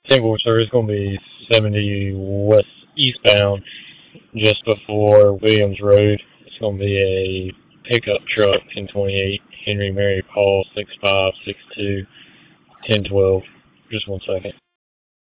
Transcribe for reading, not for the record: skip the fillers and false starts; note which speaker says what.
Speaker 1: Single, sir, it's going to be 70 west eastbound, just before Williams Road. It's going to be a pickup truck, 1028 Henry Mary Paul 6562 1012. Just 1 second.